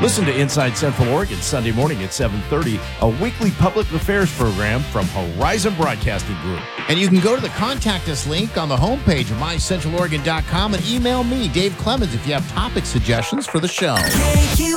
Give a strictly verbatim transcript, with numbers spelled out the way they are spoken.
Listen to Inside Central Oregon Sunday morning at seven thirty, a weekly public affairs program from Horizon Broadcasting Group. And you can go to the Contact Us link on the homepage of my central oregon dot com and email me, Dave Clemens, if you have topic suggestions for the show.